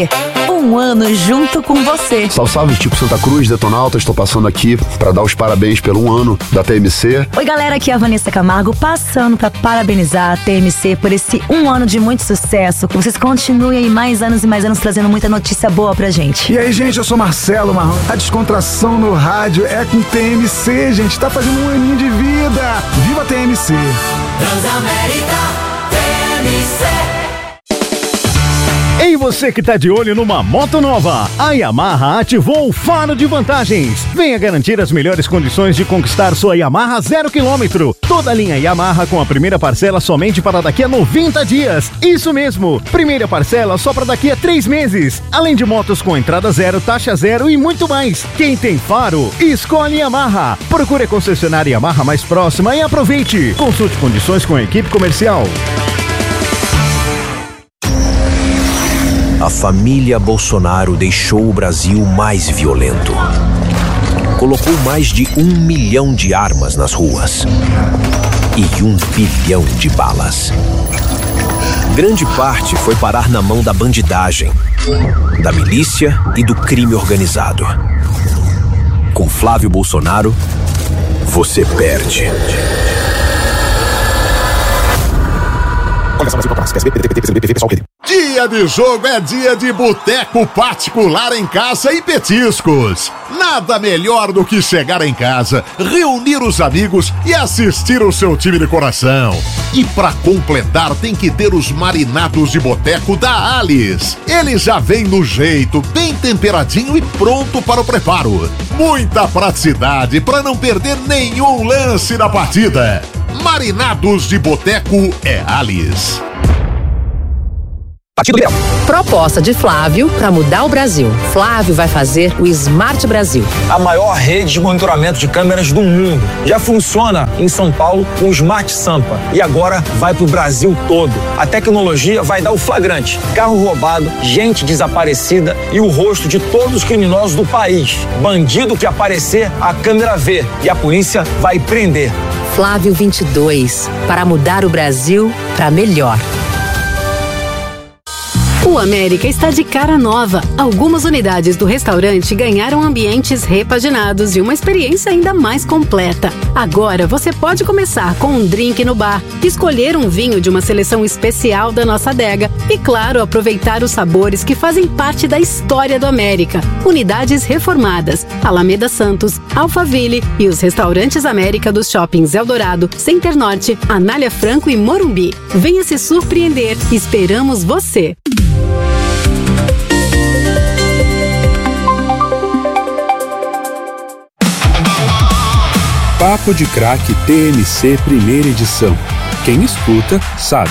Um ano junto com você. Salve, salve, tipo Santa Cruz, Detonauta, estou passando aqui para dar os parabéns pelo 1 ano da TMC. Oi galera, aqui é a Vanessa Camargo, passando para parabenizar a TMC por esse 1 ano de muito sucesso. Que vocês continuem aí mais anos e mais anos trazendo muita notícia boa pra gente. E aí, gente, eu sou Marcelo Marrom. A descontração no rádio é com TMC, gente. Tá fazendo um aninho de vida. Viva a TMC! Transamérica TMC. Ei, você que tá de olho numa moto nova, a Yamaha ativou o faro de vantagens. Venha garantir as melhores condições de conquistar sua Yamaha 0 km. Toda a linha Yamaha com a primeira parcela somente para daqui a 90 dias. Isso mesmo, primeira parcela só para daqui a 3 meses. Além de motos com entrada zero, taxa zero e muito mais. Quem tem faro, escolhe Yamaha. Procure a concessionária Yamaha mais próxima e aproveite. Consulte condições com a equipe comercial. A família Bolsonaro deixou o Brasil mais violento. Colocou mais de 1 milhão de armas nas ruas e 1 bilhão de balas. Grande parte foi parar na mão da bandidagem, da milícia e do crime organizado. Com Flávio Bolsonaro, você perde. Dia de jogo é dia de boteco particular em casa e petiscos. Nada melhor do que chegar em casa, reunir os amigos e assistir o seu time de coração. E pra completar tem que ter os marinados de boteco da Alice. Ele já vem no jeito, bem temperadinho e pronto para o preparo. Muita praticidade para não perder nenhum lance da partida. Marinados de boteco é Alice. Proposta de Flávio para mudar o Brasil. Flávio vai fazer o Smart Brasil. A maior rede de monitoramento de câmeras do mundo. Já funciona em São Paulo com o Smart Sampa. E agora vai para o Brasil todo. A tecnologia vai dar o flagrante. Carro roubado, gente desaparecida e o rosto de todos os criminosos do país. Bandido que aparecer, a câmera vê. E a polícia vai prender. Flávio 22. Para mudar o Brasil para melhor. O América está de cara nova. Algumas unidades do restaurante ganharam ambientes repaginados e uma experiência ainda mais completa. Agora você pode começar com um drink no bar, escolher um vinho de uma seleção especial da nossa adega e, claro, aproveitar os sabores que fazem parte da história do América. Unidades reformadas, Alameda Santos, Alphaville e os restaurantes América dos shoppings Eldorado, Center Norte, Anália Franco e Morumbi. Venha se surpreender. Esperamos você! Papo de Craque TMC primeira edição. Quem escuta, sabe.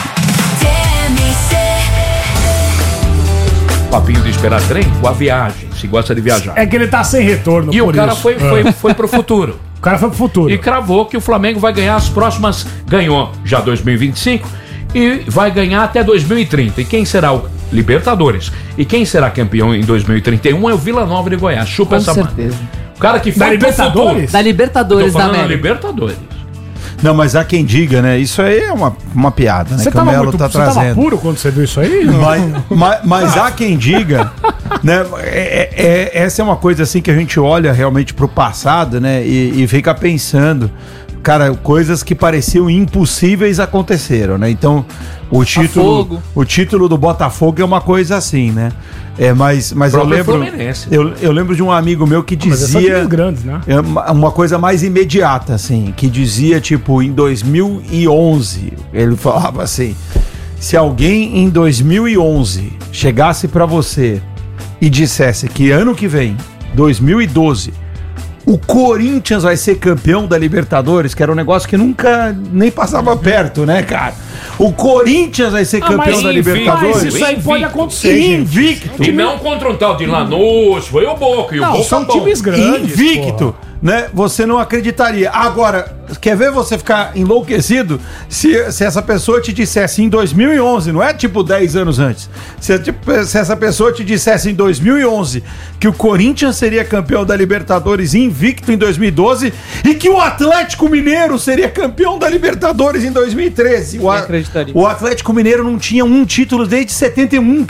Papinho de esperar trem com a viagem, se gosta de viajar. É que ele tá sem retorno. E o cara foi pro futuro. O cara foi pro futuro. E cravou que o Flamengo vai ganhar as próximas. Ganhou já 2025 e vai ganhar até 2030. E quem será o Libertadores? E quem será campeão em 2031 é o Vila Nova de Goiás. Chupa essa mão. O cara que foi pro futuro. Da Libertadores da América. Libertadores. Não, mas há quem diga, né? Isso aí é uma piada, né? Você que o Melo tá tava trazendo. puro quando você viu isso aí? Mas há quem diga, né? Essa é uma coisa assim que a gente olha realmente pro passado, né? E fica pensando, cara, coisas que pareciam impossíveis aconteceram, né? Então, o título do Botafogo é uma coisa assim, né? Mas eu lembro de um amigo meu que dizia grandes, né? Uma coisa mais imediata, assim, que dizia, tipo, em 2011, ele falava assim, se alguém em 2011 chegasse pra você e dissesse que ano que vem, 2012, o Corinthians vai ser campeão da Libertadores, que era um negócio que nunca nem passava perto, né, cara? O Corinthians vai ser campeão da Libertadores. Mas isso aí pode acontecer, invicto. E não contra um tal de Lanús, foi o Boca. E o Boca são times grandes. Invicto, né? Você não acreditaria. Agora, quer ver você ficar enlouquecido se essa pessoa te dissesse em 2011, não é tipo 10 anos antes. Se essa pessoa te dissesse em 2011 que o Corinthians seria campeão da Libertadores invicto em 2012 e que o Atlético Mineiro seria campeão da Libertadores em 2013. O Atlético Mineiro não tinha um título desde 71, cara.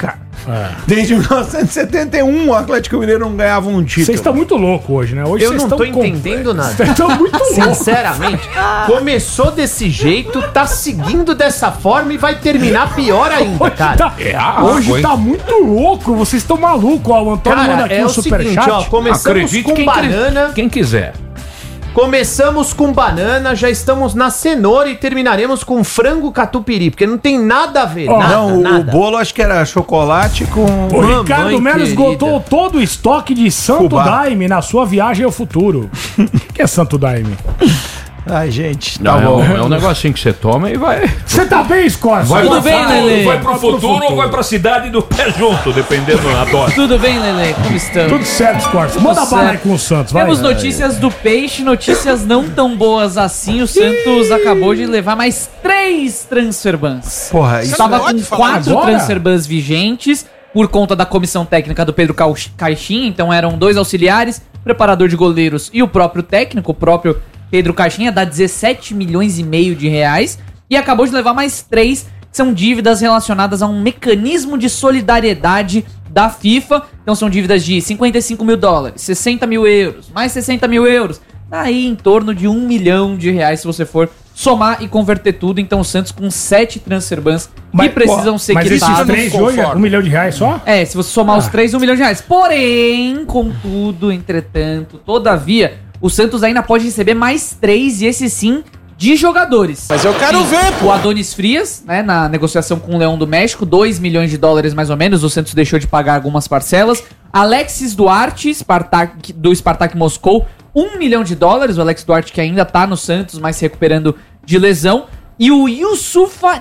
Desde 1971 o Atlético Mineiro não ganhava um título. Vocês estão muito loucos hoje, né? Hoje Eu vocês não tô estão entendendo nada. Vocês estão muito loucos. Sinceramente, começou desse jeito, tá seguindo dessa forma e vai terminar pior ainda, Hoje cara. hoje tá muito louco, vocês estão malucos. Ó, o Antônio manda Cara, aqui é um o seguinte, superchat. ó, começamos Acredite com banana. quem quiser. Começamos com banana, já estamos na cenoura e terminaremos com frango catupiry, porque não tem nada a ver, Ó, nada, Não, o nada. bolo acho que era chocolate com... O Mamãe Ricardo Melo querida. esgotou todo o estoque de Santo Fubá. Daime na sua viagem ao futuro. O que é Santo Daime? Ai, gente, Não, é um negocinho que você toma e vai. Você tá bem, Scorça? Vai Tudo pro bem, futuro, Lelê? vai pro futuro ou vai pra cidade do pé junto, dependendo da dose. Tudo bem, Lelê? Como estamos? Tudo certo, Scorça. Tudo Manda bala aí certo. com o Santos, vai. Temos notícias do Peixe, notícias não tão boas assim. O Santos acabou de levar mais 3 transfer bans. Porra, isso Estava não com pode falar 4 agora? transfer bans vigentes por conta da comissão técnica do Pedro Caixinha. Então eram 2 auxiliares, preparador de goleiros e o próprio técnico, o próprio Pedro Caixinha, dá 17 milhões e meio de reais. E acabou de levar mais 3, que são dívidas relacionadas a um mecanismo de solidariedade da FIFA. Então são dívidas de 55 mil dólares, 60 mil euros, mais 60 mil euros. Daí em torno de 1 milhão de reais se você for somar e converter tudo. Então o Santos com 7 transfer bans que precisam ser mas quitados. esses 3 de hoje é 1 milhão de reais só? É, se você somar os 3, 1 milhão de reais. Porém, contudo, entretanto, todavia, o Santos ainda pode receber mais 3, e esse sim, de jogadores. Mas eu quero ver, pô. O Adonis Frias, né, na negociação com o Leão do México, 2 milhões de dólares mais ou menos, o Santos deixou de pagar algumas parcelas. Alexis Duarte, do Spartak Moscou, 1 milhão de dólares, o Alex Duarte que ainda tá no Santos, mas se recuperando de lesão. E o Yusufa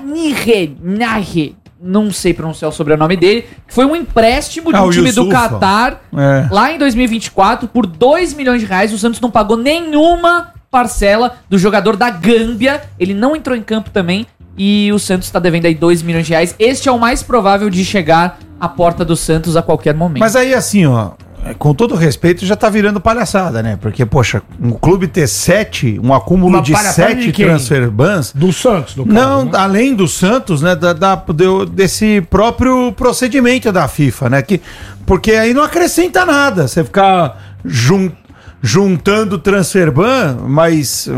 Nahe, não sei pronunciar o sobrenome dele, que foi um empréstimo de um o time do Yusufa. Catar, lá em 2024, por 2 milhões de reais. O Santos não pagou nenhuma parcela do jogador da Gâmbia, ele não entrou em campo também, e o Santos tá devendo aí 2 milhões de reais. Este é o mais provável de chegar à porta do Santos a qualquer momento. Mas aí, assim, ó, com todo respeito, já tá virando palhaçada, né? Porque, poxa, um clube ter 7, um acúmulo Uma de palhaçada 7 de quem? transfer bans. Do Santos, no caso, Não, né? além do Santos, né? Desse próprio procedimento da FIFA, né? Porque aí não acrescenta nada. Você ficar juntando transfer ban, mas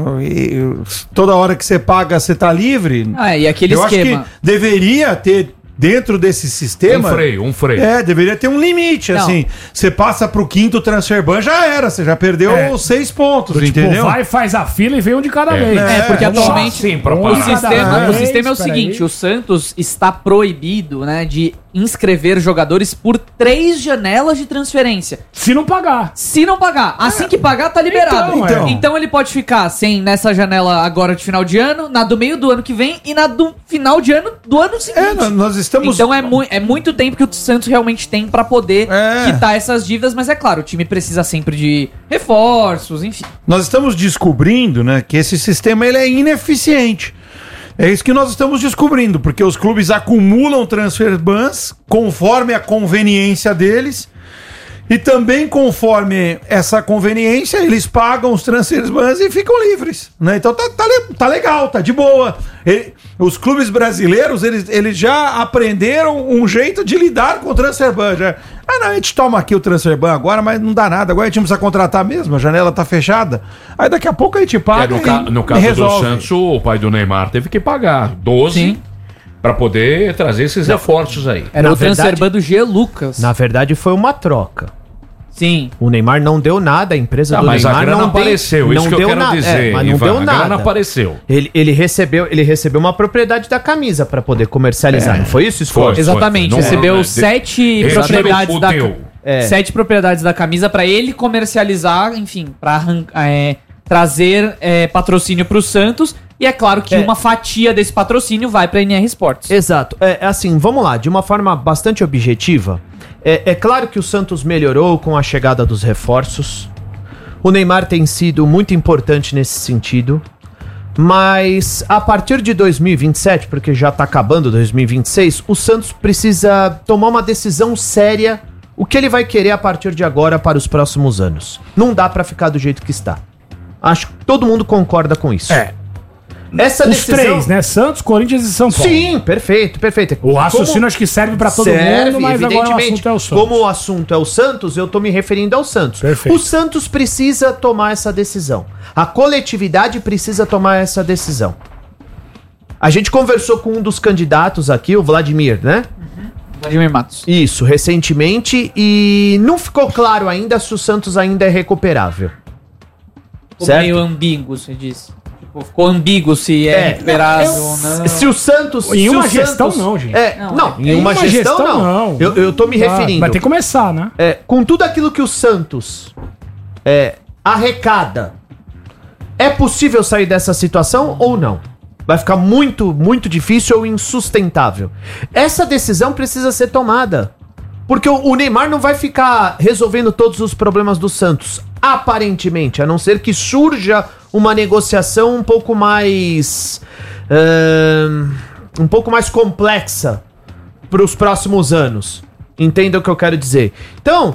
toda hora que você paga, você tá livre. E aquele Eu esquema. acho que deveria ter, dentro desse sistema... Um freio. É, deveria ter um limite, Não. assim. Você passa pro 5º transfer ban, já era. Você já perdeu 6 pontos, Tipo, entendeu? vai, faz a fila e vem um de cada vez. Porque vamos atualmente lá. Sim, pra o parar. sistema é o Espera seguinte, aí. o Santos está proibido, né, de inscrever jogadores por 3 janelas de transferência. Se não pagar. Se não pagar. Assim que pagar, tá liberado. Então. Ele pode ficar sem nessa janela agora de final de ano, na do meio do ano que vem e na do final de ano do ano seguinte. Nós estamos... Então é muito tempo que o Santos realmente tem pra poder quitar essas dívidas, mas é claro, o time precisa sempre de reforços, enfim. Nós estamos descobrindo, né, que esse sistema ele é ineficiente. É isso que nós estamos descobrindo, porque os clubes acumulam transfer bans conforme a conveniência deles, e também conforme essa conveniência, eles pagam os transfer bans e ficam livres, né? Então tá legal, tá de boa. Os clubes brasileiros, eles já aprenderam um jeito de lidar com o transfer ban. Não, a gente toma aqui o transfer ban agora, mas não dá nada. Agora a gente não precisa contratar mesmo, a janela tá fechada. Aí daqui a pouco a gente paga No caso do Santos, o pai do Neymar teve que pagar 12 pra poder trazer esses reforços aí. Era o transfer ban do G. Lucas. Na verdade, foi uma troca. Sim. O Neymar não deu nada, a empresa do mas Neymar a grana não apareceu, deu, isso não que eu deu quero nada. dizer, Mas não Ivan, deu a nada. grana apareceu. Ele recebeu uma propriedade da camisa pra poder comercializar, não foi isso? Foi. Exatamente, Não, recebeu não, 7 Exatamente. propriedades da Fudeu. 7 propriedades da camisa pra ele comercializar, enfim, pra trazer patrocínio pro Santos. E é claro que uma fatia desse patrocínio vai pra NR Sports. Exato. Assim, vamos lá, de uma forma bastante objetiva. É claro que o Santos melhorou com a chegada dos reforços. O Neymar tem sido muito importante nesse sentido. Mas a partir de 2027, porque já tá acabando 2026, o Santos precisa tomar uma decisão séria. O que ele vai querer a partir de agora para os próximos anos. Não dá pra ficar do jeito que está. Acho que todo mundo concorda com isso. Essa Os três, né? Santos, Corinthians e São Paulo. Sim, perfeito. O raciocínio acho que serve pra todo mundo, mas agora o assunto é o Santos. Como o assunto é o Santos, eu tô me referindo ao Santos. Perfeito. O Santos precisa tomar essa decisão. A coletividade precisa tomar essa decisão. A gente conversou com um dos candidatos aqui, o Vladimir, né? Vladimir Matos. Isso, recentemente, e não ficou claro ainda se o Santos ainda é recuperável. Ficou meio ambíguo, você disse. Tipo, ficou ambíguo se é recuperável ou não. Se o Santos... Em uma gestão não, gente. Em uma gestão não. Eu tô me referindo. Vai ter que começar, né? Com tudo aquilo que o Santos arrecada, é possível sair dessa situação ou não? Vai ficar muito, muito difícil ou insustentável. Essa decisão precisa ser tomada. Porque o Neymar não vai ficar resolvendo todos os problemas do Santos, aparentemente, a não ser que surja uma negociação um pouco mais complexa para os próximos anos. Entenda o que eu quero dizer. Então,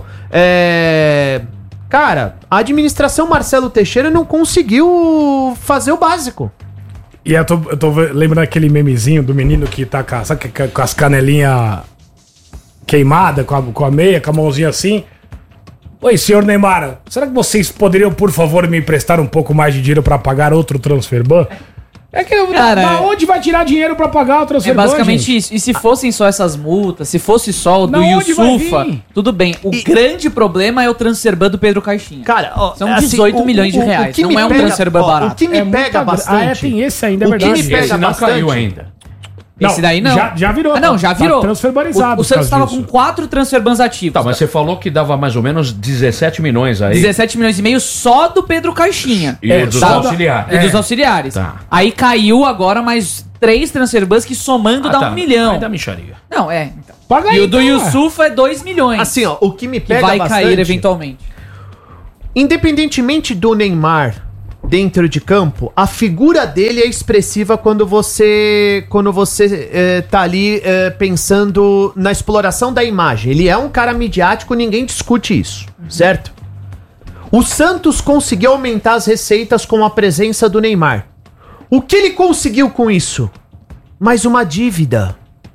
cara, a administração Marcelo Teixeira não conseguiu fazer o básico. E eu tô lembrando aquele memezinho do menino que tá com as canelinhas queimadas, com a meia, com a mãozinha assim. Oi, senhor Neymar, será que vocês poderiam, por favor, me emprestar um pouco mais de dinheiro pra pagar outro transferban? É que da onde vai tirar dinheiro pra pagar o transferban, basicamente gente? isso. E se fossem só essas multas, se fosse só o do Yusufa, tudo bem. O grande problema é o transferban do Pedro Caixinha. Cara, são 18 milhões de reais. Não é um transferban barato. O que me pega bastante... tem esse ainda, é verdade. O que me pega não bastante... caiu ainda. Esse daí não. Já virou. Já virou. Tá transferbanizado. O Santos tava com 4 transferbans ativos. Tá, mas você falou que dava mais ou menos 17 milhões aí. 17 milhões e meio só do Pedro Caixinha. E dos auxiliares. E dos auxiliares. Tá. Aí caiu agora mais 3 transferbans que somando dá 1 milhão. Aí dá micharia. Não, então. Paga aí, E o do Yusufa é 2 milhões. Assim, ó, o que me pega que vai bastante... cair eventualmente. Independentemente do Neymar dentro de campo, a figura dele é expressiva quando você tá ali pensando na exploração da imagem. Ele é um cara midiático, ninguém discute isso, certo? O Santos conseguiu aumentar as receitas com a presença do Neymar. O que ele conseguiu com isso? Mais uma dívida.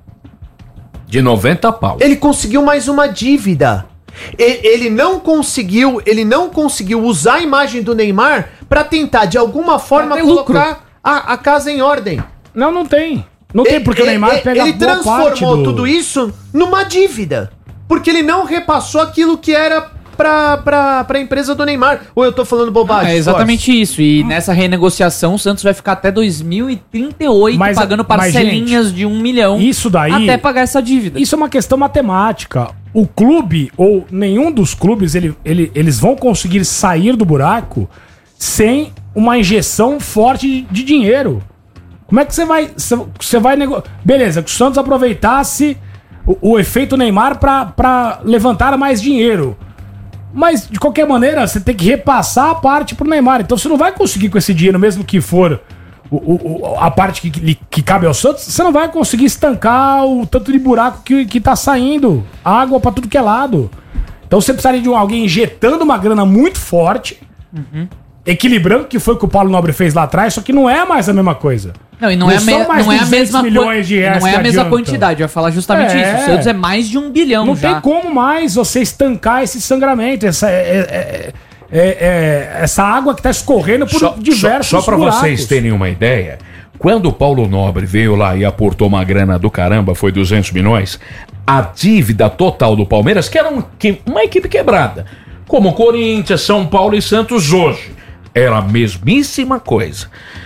De 90 pau. Ele conseguiu mais uma dívida. Ele não conseguiu usar a imagem do Neymar pra tentar, de alguma forma, colocar a casa em ordem. Não tem. Não tem, porque o Neymar pega ele transformou tudo isso numa dívida. Porque ele não repassou aquilo que era pra empresa do Neymar. Ou eu tô falando bobagem? É exatamente isso. E nessa renegociação, o Santos vai ficar até 2038 pagando parcelinhas de 1 milhão. Isso daí... Até pagar essa dívida. Isso é uma questão matemática. O clube, ou nenhum dos clubes, eles vão conseguir sair do buraco sem uma injeção forte de dinheiro. Como é que você vai negociar? Beleza, que o Santos aproveitasse o efeito Neymar pra levantar mais dinheiro. Mas, de qualquer maneira, você tem que repassar a parte pro Neymar. Então você não vai conseguir com esse dinheiro, mesmo que for a parte que cabe ao Santos, você não vai conseguir estancar o tanto de buraco que tá saindo. Água pra tudo que é lado. Então você precisaria de alguém injetando uma grana muito forte, equilibrando, que foi o que o Paulo Nobre fez lá atrás, só que não é mais a mesma coisa. Não, e não é a mesma milhões de reais. Não é a mesma quantidade, eu ia falar justamente isso. O Santos é mais de 1 bilhão. Não tem como mais você estancar esse sangramento, essa água que tá escorrendo por diversos Só pra vocês terem uma ideia, quando o Paulo Nobre veio lá e aportou uma grana do caramba, foi 200 milhões, a dívida total do Palmeiras, que era uma equipe quebrada, como Corinthians, São Paulo e Santos hoje, era a mesmíssima coisa.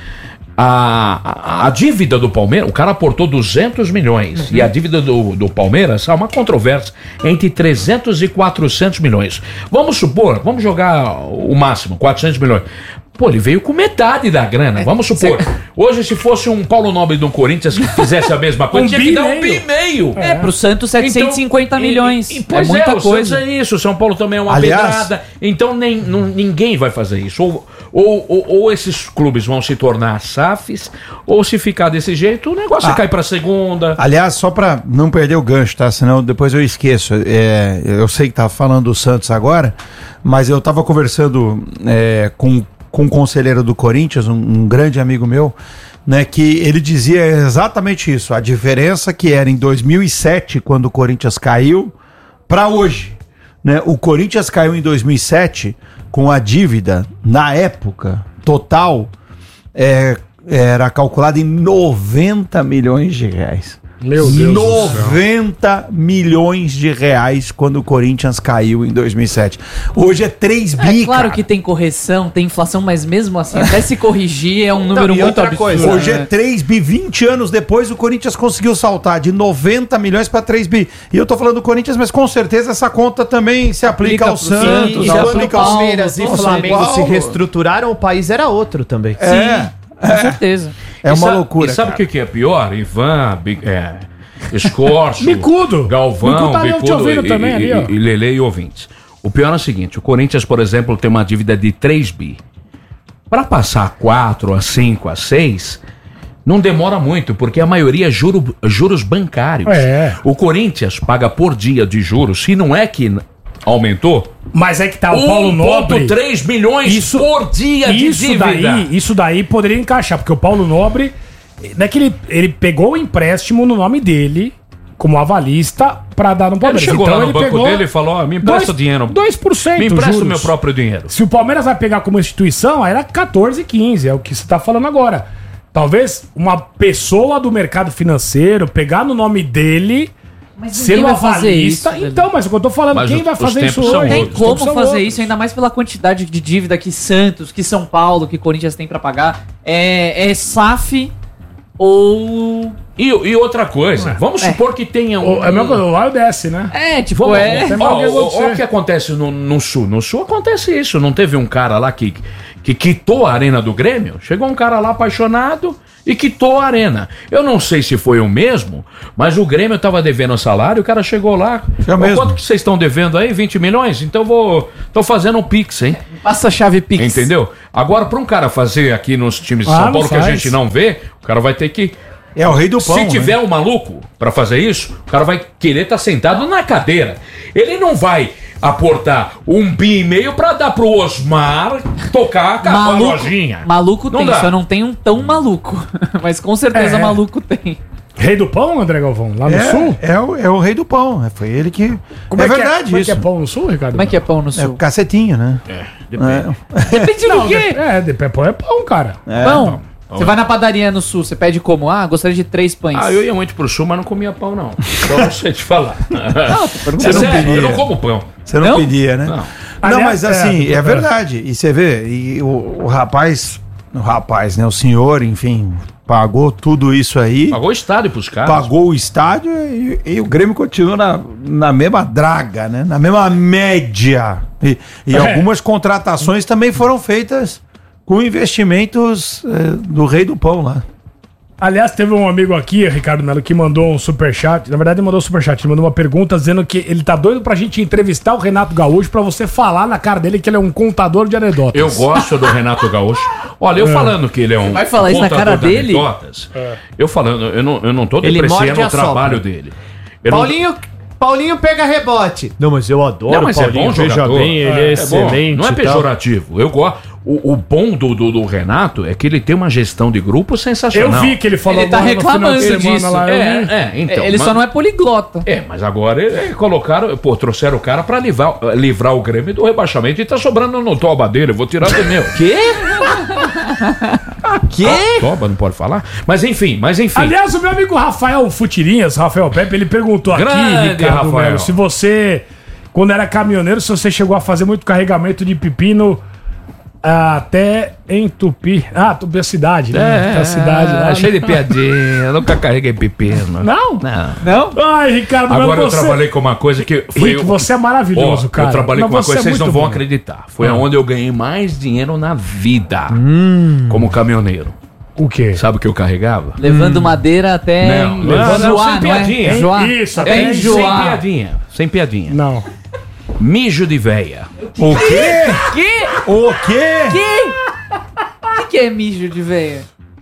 A dívida do Palmeiras, o cara aportou 200 milhões e a dívida do Palmeiras é uma controvérsia entre 300 e 400 milhões. Vamos supor, vamos jogar o máximo, 400 milhões. Pô, ele veio com metade da grana, vamos supor. Hoje, se fosse um Paulo Nobre do Corinthians que fizesse a mesma coisa, tinha que dar 1,5 bilhão. Pro Santos 750 milhões. Pois é muita o coisa. Santos é isso, o São Paulo também é uma pedrada. Então ninguém vai fazer isso. Ou esses clubes vão se tornar SAFs, ou se ficar desse jeito, o negócio cai pra segunda. Aliás, só pra não perder o gancho, tá? Senão depois eu esqueço. Eu sei que tá falando do Santos agora, mas eu tava conversando com um conselheiro do Corinthians, um grande amigo meu, né, que ele dizia exatamente isso, a diferença que era em 2007, quando o Corinthians caiu, para hoje, né? O Corinthians caiu em 2007 com a dívida, na época, total, era calculada em 90 milhões de reais. Meu Deus 90 milhões de reais quando o Corinthians caiu em 2007. Hoje é 3 bi, É claro que tem correção, tem inflação, mas mesmo assim, até se corrigir é um número muito absurdo. Hoje é 3 bi, 20 anos depois o Corinthians conseguiu saltar de 90 milhões para 3 bi. E eu tô falando do Corinthians, mas com certeza essa conta também se aplica ao Santos, E quando Palmeiras e Flamengo se reestruturaram, o país era outro também. Com certeza. É uma loucura. E sabe o que é pior? Ivan, Escorço, Bicudo. Galvão, Bicudo tá te ouvindo também ali, ó. e Lele e ouvintes. O pior é o seguinte, o Corinthians, por exemplo, tem uma dívida de 3 bi. Para passar a 4, a 5, a 6, não demora muito, porque a maioria é juros bancários. O Corinthians paga por dia de juros, se não é que aumentou. Mas é que tá o Paulo Nobre. 1,3 milhões por dia de dívida. Isso daí poderia encaixar, porque o Paulo Nobre, não é que ele pegou o empréstimo no nome dele, como avalista, pra dar no Palmeiras. Ele chegou lá no banco dele e falou, me empresta o dinheiro. 2%. Me empresta juros. o meu próprio dinheiro. Se o Palmeiras vai pegar como instituição, aí era 14, 15, é o que você tá falando agora. Talvez uma pessoa do mercado financeiro pegar no nome dele... Mas ser um avalista, então, mas o que eu tô falando, Mas quem vai fazer isso hoje? Não tem como fazer isso, ainda mais pela quantidade de dívida que Santos, que São Paulo, que Corinthians tem pra pagar. É SAF ou... E outra coisa, vamos supor que tenha um... É mesmo que o lá desce, né? Olha o que acontece no Sul. No Sul acontece isso. Não teve um cara lá que quitou a arena do Grêmio? Chegou um cara lá apaixonado e quitou a arena. Eu não sei se foi o mesmo, mas o Grêmio tava devendo salário, o cara chegou lá. Quanto que vocês estão devendo aí? 20 milhões? Então tô fazendo um Pix, hein? Passa a chave Pix. Entendeu? Agora, para um cara fazer aqui nos times de São Paulo que a gente não vê, o cara vai ter que... É o rei do pão. Se tiver um maluco pra fazer isso, o cara vai querer estar sentado na cadeira. Ele não vai aportar 1,5 bi pra dar pro Osmar tocar a lojinha. Maluco Não tem, dá. só não tem um tão maluco. Mas com certeza maluco tem. Rei do pão, André Galvão? Lá no Sul? É o rei do pão. Foi ele que... Como é verdade isso. Como é que é pão no Sul, Ricardo? Como é que é pão no Sul? É o cacetinho, né? Depende. Depende do quê? Pão é pão, cara. Pão. Você vai na padaria no Sul, você pede como? Gostaria de 3 pães. Eu ia muito pro Sul, mas não comia pão, não. Só não sei te falar. Você não pedia. Eu não como pão. Você não pedia, né? Não. Não, Aliás, mas assim, é verdade. E você vê, e o rapaz, né? O senhor, enfim, pagou tudo isso aí. Pagou o estádio pros caras. Pagou o estádio e o Grêmio continua na mesma draga, né? Na mesma média. E algumas contratações também foram feitas com investimentos do rei do pão lá. Aliás, teve um amigo aqui, Ricardo Melo, que mandou um superchat. Na verdade, ele mandou um superchat, ele mandou uma pergunta dizendo que ele tá doido pra gente entrevistar o Renato Gaúcho pra você falar na cara dele que ele é um contador de anedotas. Eu gosto do Renato Gaúcho. Olha, eu falando que ele é um Vai falar isso na cara de dele? anedotas, eu falando, eu não tô Ele depreciando morde e o trabalho assopra. dele. Eu não- Paulinho pega rebote. Não, mas eu adoro Não, mas Paulinho. é bom Veja jogador. bem, ele é excelente. Bom. Não é e tal. pejorativo. Eu gosto. O bom do Renato é que ele tem uma gestão de grupo sensacional. Eu vi que ele falou Ele tá agora no final reclamando de semana disso. lá, eu vi. Então. Ele só não é poliglota. Mas agora colocaram, trouxeram o cara pra livrar o Grêmio do rebaixamento e tá sobrando no toba dele. Eu vou tirar do meu. Quê? Toba, não pode falar? Mas enfim. Aliás, o meu amigo Rafael Futirinhas, Rafael Pepe, ele perguntou Grande aqui, Ricardo Rafael. Melo, se você, quando era caminhoneiro, se você chegou a fazer muito carregamento de pepino até entupir. Tupi a cidade, né? A cidade lá. Cheio de piadinha. Eu nunca carreguei pepino. Não? Não. Ai, Ricardo Melo, Agora eu trabalhei com uma coisa que foi. Rick, você é maravilhoso, cara. Eu trabalhei Mas com uma você coisa é que vocês não muito vão bom. acreditar. Foi onde eu ganhei mais dinheiro na vida. Como caminhoneiro. O quê? Sabe o que eu carregava? Levando madeira até Não, levando sem piadinha. Enjoar. Isso, até até Sem enjoar. piadinha. Sem piadinha. Não. Mijo de véia. O quê? Que? O quê? O que é mijo de veia?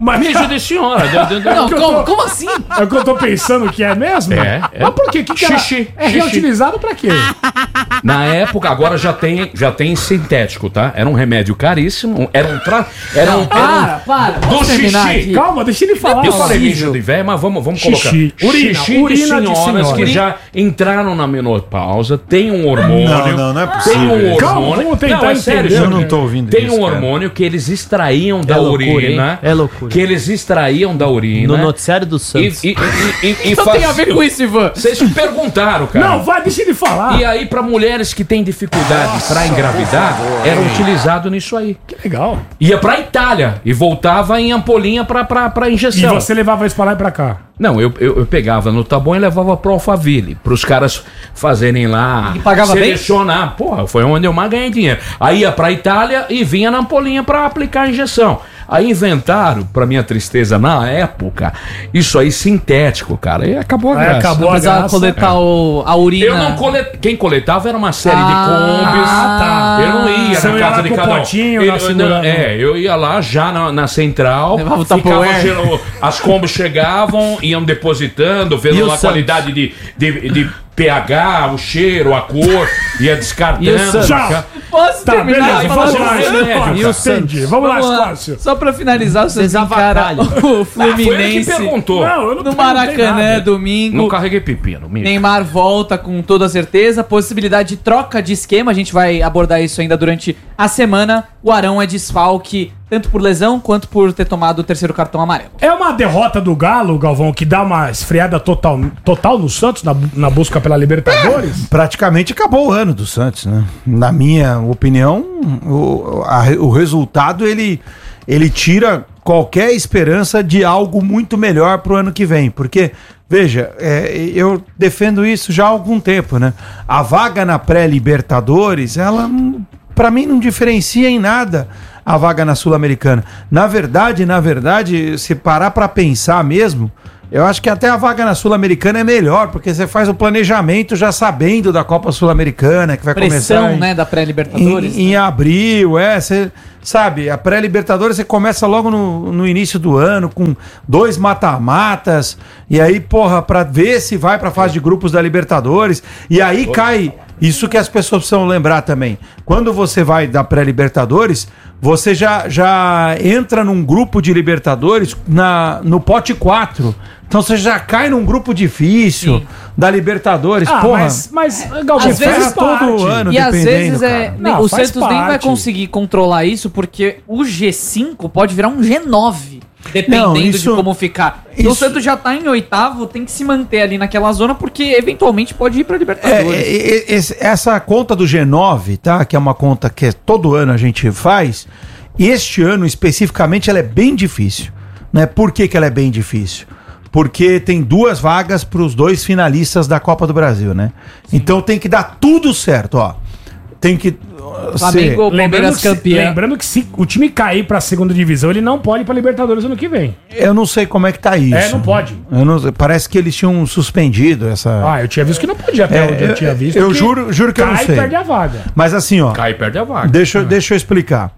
Mijo de senhora. Não, como assim? É o que eu tô pensando que é mesmo? É. Mas por quê? Que Xixi. É reutilizado pra quê? Na época, agora já tem sintético, tá? Era um remédio caríssimo. Era um... Para. Do Vamos terminar xixi. aqui. Calma, deixa ele falar. Eu falei mijo de velho, mas vamos Xixi. colocar. Xixi Urina de de senhoras senhora. que já entraram na menopausa, tem um hormônio. Não é Tem possível. um hormônio. Calma, vamos tentar não, é sério, entender. Eu não tô ouvindo Tem isso, um cara. hormônio que eles extraíam da loucura, urina. hein? É loucura. Que eles extraíam da urina. No noticiário do Santos. E Não tem a ver com isso, Ivan. Vocês me perguntaram, cara. Não, vai, deixa ele falar. E aí, pra mulheres que têm dificuldade pra engravidar, era utilizado nisso aí. Que legal. Ia pra Itália e voltava em ampolinha pra E injeção. você levava isso pra lá e pra cá? Não, eu pegava no tá bom e levava pro Alphaville, pros caras fazerem lá. E pagava bem? Selecionar. Porra, foi onde eu mais ganhei dinheiro. Aí ia pra Itália e vinha na ampolinha pra aplicar a injeção. Aí inventaram, pra minha tristeza, na época, isso aí sintético, cara. E acabou a graça. acabou. Não precisava graça. coletar a urina. Eu não coletava. Quem coletava era uma série de combis. tá. Eu não ia Você na ia casa lá de com cada o um. potinho, lá segurando. Eu ia lá já na central. Levava o ficava Tupperware. as combos chegavam, iam depositando, E vendo o lá a Santos? qualidade de pH, o cheiro, a cor, ia descartando. E o Santos? Posso Tá, terminar? beleza, e vamos falar lá. de você? remédio, E o Sandy? Vamos lá, Escócio. Só pra finalizar, o Santos Vocês encara avacalham. o Foi ele que Fluminense perguntou. Não, eu não no perguntei Maracanã nada. domingo. Não carreguei pepino. Mico. Neymar volta com toda certeza. Possibilidade de troca de esquema. A gente vai abordar isso ainda durante a semana. O Arão é desfalque tanto por lesão quanto por ter tomado o terceiro cartão amarelo. É uma derrota do Galo, Galvão, que dá uma esfriada total no Santos na busca pela Libertadores? Praticamente acabou o ano do Santos, né? Na minha opinião, o resultado ele tira qualquer esperança de algo muito melhor pro ano que vem, porque veja, eu defendo isso já há algum tempo, né? A vaga na pré-Libertadores, ela para mim não diferencia em nada a vaga na Sul-Americana. Na verdade, se parar para pensar mesmo, eu acho que até a vaga na Sul-Americana é melhor, porque você faz o planejamento já sabendo da Copa Sul-Americana, que vai Pressão, começar né, da pré-Libertadores. em abril, você sabe, a pré-Libertadores você começa logo no início do ano, com 2 mata-matas, e aí, porra, pra ver se vai pra fase de grupos da Libertadores, e aí cai, isso que as pessoas precisam lembrar também, quando você vai da pré-Libertadores, você já entra num grupo de Libertadores no pote 4. Então você já cai num grupo difícil da Libertadores. Porra, mas Galvão, às vezes todo ano E às dependendo, vezes cara. Não, o faz Santos nem vai parte. conseguir controlar isso, porque o G5 pode virar um G9. Dependendo Não, isso- de como ficar. E o isso- Santos já tá em 8º, tem que se manter ali naquela zona, porque eventualmente pode ir pra Libertadores. Essa conta do G9, tá? Que é uma conta que todo ano a gente faz. E este ano, especificamente, ela é bem difícil. Né? Por que ela é bem difícil? Porque tem 2 vagas para os 2 finalistas da Copa do Brasil, né? Então tem que dar tudo certo, ó. Tem que Flamengo, Palmeiras campeão. Lembrando que se o time cair pra segunda divisão, ele não pode ir pra Libertadores ano que vem. Eu não sei como é que tá isso. Não pode. Parece que eles tinham suspendido essa. Eu tinha visto que não podia até onde eu tinha visto. Eu que juro que eu não cai sei. e perde a vaga. Mas assim, ó. Cai e perde a vaga. Deixa eu explicar.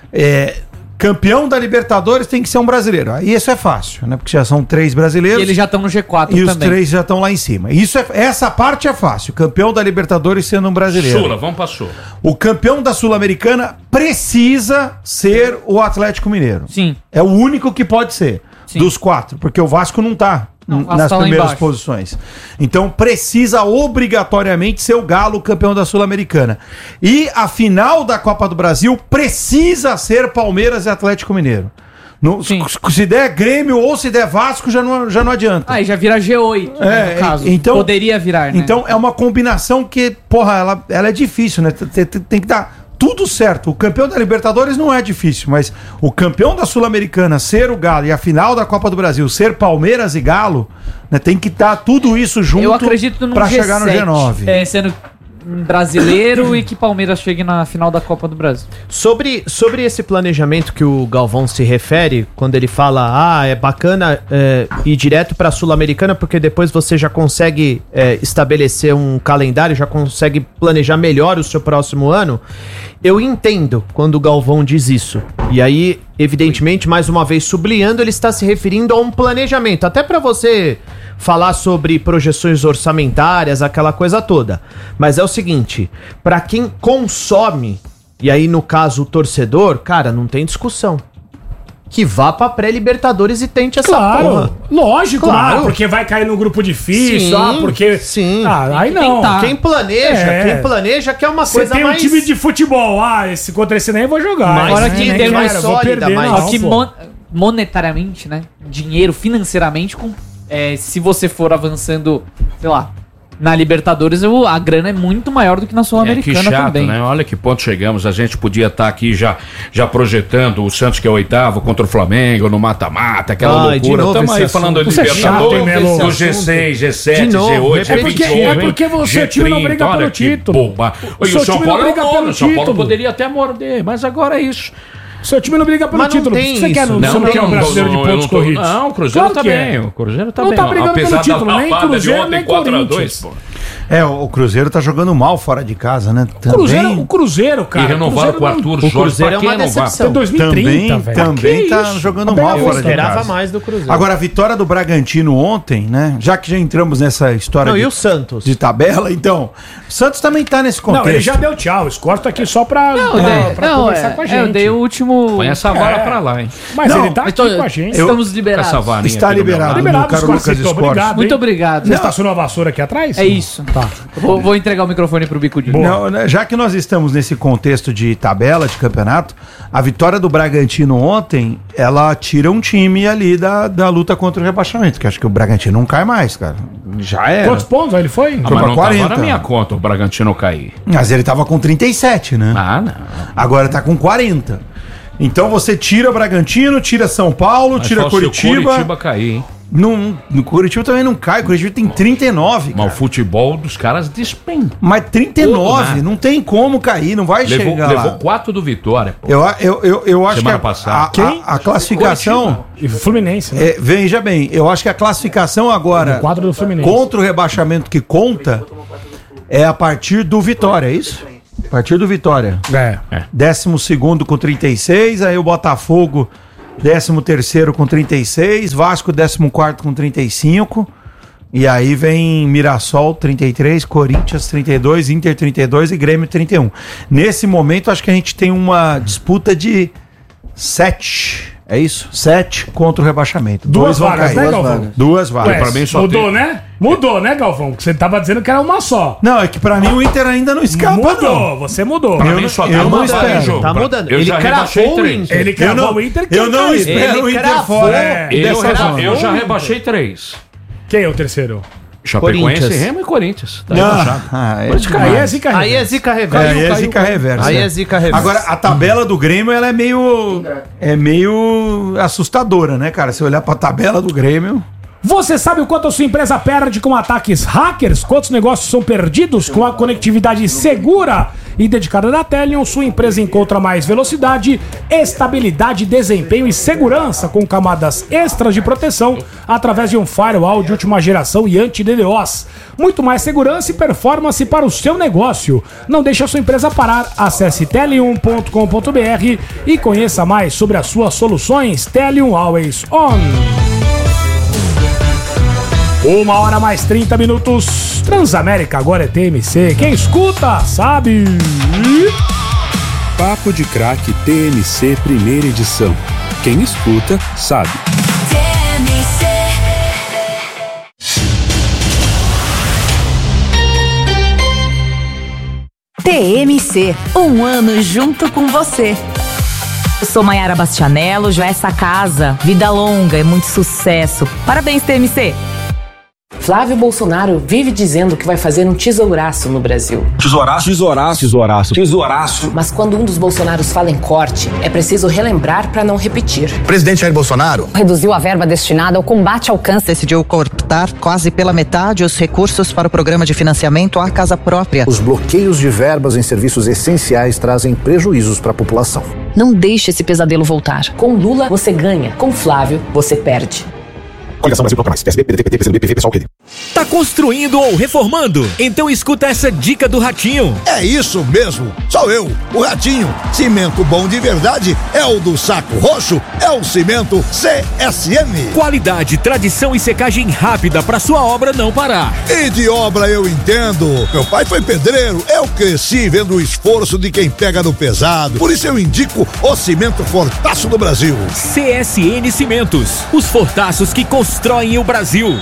Campeão da Libertadores tem que ser um brasileiro. Aí isso é fácil, né? Porque já são 3 brasileiros. E eles já estão no G4 E os também. 3 já estão lá em cima. Essa parte é fácil. Campeão da Libertadores sendo um brasileiro. Sula, vamos pra Sula. O campeão da Sul-Americana precisa ser o Atlético Mineiro. Sim. É o único que pode ser. Sim. Dos 4. Porque o Vasco não tá Não, o Vasco nas tá lá primeiras embaixo. posições. Então precisa obrigatoriamente ser o Galo campeão da Sul-Americana. E a final da Copa do Brasil precisa ser Palmeiras e Atlético Mineiro. Se der Grêmio ou se der Vasco, já não adianta. Aí já vira G8, né, no caso. Então, poderia virar, né? Então é uma combinação que, porra, ela é difícil, né? Tem que dar tudo certo. O campeão da Libertadores não é difícil, mas o campeão da Sul-Americana ser o Galo e a final da Copa do Brasil ser Palmeiras e Galo, né? Tem que estar tudo isso junto Eu acredito num pra G7, chegar no G9. Sendo brasileiro e que Palmeiras chegue na final da Copa do Brasil. Sobre esse planejamento que o Galvão se refere, quando ele fala, é bacana ir direto para a Sul-Americana, porque depois você já consegue estabelecer um calendário, já consegue planejar melhor o seu próximo ano. Eu entendo quando o Galvão diz isso. E aí, evidentemente, mais uma vez sublinhando, ele está se referindo a um planejamento. Até para você falar sobre projeções orçamentárias, aquela coisa toda. Mas é o seguinte, para quem consome, e aí no caso o torcedor, cara, não tem discussão. Que vá pra pré-Libertadores e tente essa porra. Lógico, claro. Porque vai cair no grupo difícil, porque... Sim. Aí não. Quem planeja quer uma coisa tem mais... Você tem um time de futebol, contra esse nem eu vou jogar. Mas agora que tem mais sólida, Só que monetariamente, né? Dinheiro, financeiramente, se você for avançando, sei lá, na Libertadores, a grana é muito maior do que na Sul-Americana que chato, também. Né? Olha que ponto chegamos. A gente podia estar aqui já projetando o Santos, que é o 8º, contra o Flamengo, no mata-mata, aquela loucura. Estamos aí falando de Libertadores, do G6, G7, G8, É porque você, o time não briga pelo título. O São Paulo não briga pelo título. O São Paulo poderia até morder, mas agora é isso. Seu time não briga pelo título. Você quer um brasileiro de pontos corridos? Não, o Cruzeiro tá bem. O Cruzeiro tá bem. Não tá brigando pelo título, nem Cruzeiro, nem Corinthians. O Cruzeiro tá jogando mal fora de casa, né? O Cruzeiro, cara. E renovaram com o Arthur Jorge. O Cruzeiro é uma decepção. 2030, velho. Também tá jogando mal fora de casa. Eu esperava mais do Cruzeiro. Agora, a vitória do Bragantino ontem, né? Já que já entramos nessa história e o Santos? De tabela, então. O Santos também tá nesse contexto. Não, ele já deu tchau. O Scorto tá aqui só pra conversar com a gente. Eu dei o último... Põe essa vara pra lá, hein? Mas ele tá aqui com a gente. Estamos liberados. Está liberado. Liberado, Lucas Scorto. Muito obrigado. Você estacionou a vassoura aqui atrás? É isso. Tá. Vou entregar o microfone pro Bicudinho. Não, já que nós estamos nesse contexto de tabela, de campeonato, a vitória do Bragantino ontem, ela tira um time ali da luta contra o rebaixamento, que acho que o Bragantino não cai mais, cara. Já era. Quantos pontos ele foi? Mas não 40. Tava na minha conta o Bragantino cair. Mas ele tava com 37, né? Não. Agora tá com 40. Então você tira o Bragantino, tira São Paulo, tira Curitiba. Se o Curitiba cair, hein? No Curitiba também não cai, o Curitiba tem 39. Mas o futebol dos caras despenca. Mas 39, não tem como cair, não vai chegar lá. Levou 4 do Vitória, pô. Eu acho semana que passada. A classificação... E Fluminense, né? Veja bem, eu acho que a classificação agora quadro do Fluminense, contra o rebaixamento que conta é a partir do Vitória, é isso? A partir do Vitória. 12º com 36, aí o Botafogo 13º com 36, Vasco 14º com 35, e aí vem Mirassol 33, Corinthians 32, Inter 32 e Grêmio 31. Nesse momento acho que a gente tem uma disputa de 7, é isso? 7 contra o rebaixamento. 2 vagas, né, Galvão? 2 vagas. Pra mim só mudou, né? Mudou, né, Galvão? Porque você tava dizendo que era uma só. Não, é que pra mim o Inter ainda não escapa, Mudou, você mudou. Pra mim só eu não espero. Tá mudando. Eu já rebaixei 3. Ele cravou o Inter. Eu não espero o Inter fora. Eu já rebaixei 3. Quem é o terceiro? Chapecoense, Remo e Corinthians. Tá aí é zica reversa. Aí é zica reversa. Aí é zica reversa. Aí é zica reversa. Agora, a tabela do Grêmio, ela é meio assustadora, né, cara? Se olhar pra tabela do Grêmio... Você sabe o quanto a sua empresa perde com ataques hackers? Quantos negócios são perdidos com a conectividade segura e dedicada da Telion? Sua empresa encontra mais velocidade, estabilidade, desempenho e segurança com camadas extras de proteção através de um firewall de última geração e anti-DDoS. Muito mais segurança e performance para o seu negócio. Não deixe a sua empresa parar. Acesse telion.com.br e conheça mais sobre as suas soluções. Telion Always On. 1h mais 30 minutos. Transamérica agora é TMC. Quem escuta, sabe. Papo de Craque TMC primeira edição. Quem escuta, sabe. TMC, um ano junto com você. Eu sou Maiara Bastianello, já essa casa, vida longa e muito sucesso. Parabéns, TMC. Flávio Bolsonaro vive dizendo que vai fazer um tesouraço no Brasil. Tesouraço? Tesouraço. Tesouraço. Tesouraço. Mas quando um dos Bolsonaros fala em corte, é preciso relembrar para não repetir. O presidente Jair Bolsonaro reduziu a verba destinada ao combate ao câncer. Decidiu cortar quase pela metade os recursos para o programa de financiamento à casa própria. Os bloqueios de verbas em serviços essenciais trazem prejuízos para a população. Não deixe esse pesadelo voltar. Com Lula, você ganha. Com Flávio, você perde. Coligação Brasil Proclamais. PSB, PDT, PT, PCdoB, PV, PSOL, PD. Tá construindo ou reformando? Então escuta essa dica do Ratinho. É isso mesmo, sou eu, o Ratinho. Cimento bom de verdade é o do Saco Roxo, é o cimento CSM. Qualidade, tradição e secagem rápida pra sua obra não parar. E de obra eu entendo. Meu pai foi pedreiro, eu cresci vendo o esforço de quem pega no pesado. Por isso eu indico o cimento Fortaço do Brasil. CSN Cimentos, os fortaços que constroem o Brasil.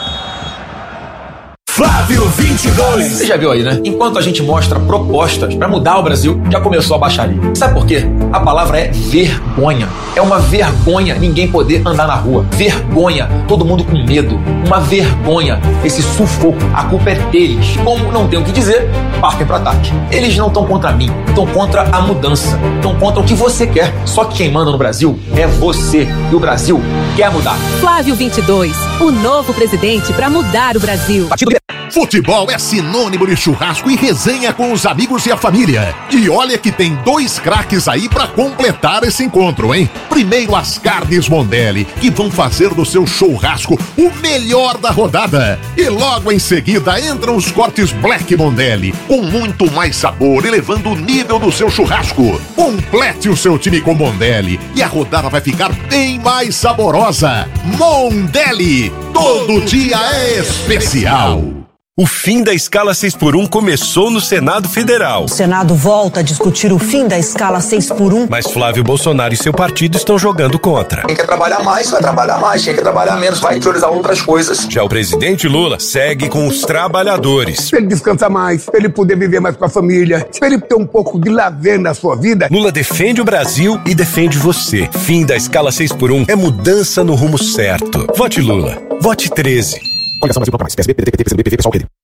Flávio 22. Você já viu aí, né? Enquanto a gente mostra propostas pra mudar o Brasil, já começou a baixaria. Sabe por quê? A palavra é vergonha. É uma vergonha ninguém poder andar na rua. Vergonha. Todo mundo com medo. Uma vergonha. Esse sufoco. A culpa é deles. Como não tem o que dizer, partem pro ataque. Eles não estão contra mim. Estão contra a mudança. Estão contra o que você quer. Só que quem manda no Brasil é você. E o Brasil quer mudar. Flávio 22. O novo presidente pra mudar o Brasil. Futebol é sinônimo de churrasco e resenha com os amigos e a família. E olha que tem 2 craques aí pra completar esse encontro, hein? Primeiro as carnes Mondelli, que vão fazer do seu churrasco o melhor da rodada. E logo em seguida entram os cortes Black Mondelli, com muito mais sabor, elevando o nível do seu churrasco. Complete o seu time com Mondelli e a rodada vai ficar bem mais saborosa. Mondelli, todo dia é especial. O fim da escala 6x1 começou no Senado Federal. O Senado volta a discutir o fim da escala 6x1. Mas Flávio Bolsonaro e seu partido estão jogando contra. Quem quer trabalhar mais, vai trabalhar mais. Quem quer trabalhar menos, vai priorizar outras coisas. Já o presidente Lula segue com os trabalhadores. Pra ele descansar mais, pra ele poder viver mais com a família, pra ele ter um pouco de lazer na sua vida. Lula defende o Brasil e defende você. Fim da escala 6x1 é mudança no rumo certo. Vote Lula. Vote 13. Coligação Brasil Proclamais. PSB, PDT, PT, PCdoB, PV, PSOL, PD.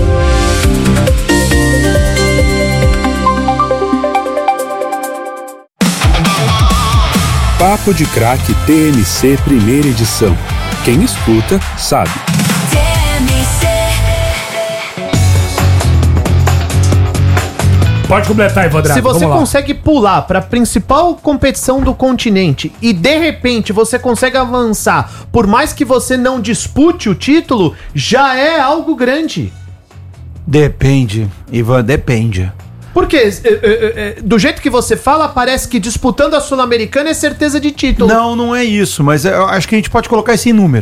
Papo de Craque TMC primeira edição. Quem escuta, sabe. Pode completar, Ivadrado. Se você consegue pular para a principal competição do continente e de repente você consegue avançar, por mais que você não dispute o título, já é algo grande. Depende, Ivan, depende. Porque do jeito que você fala, parece que disputando a Sul-Americana é certeza de título. Não é isso, mas eu acho que a gente pode colocar isso em números.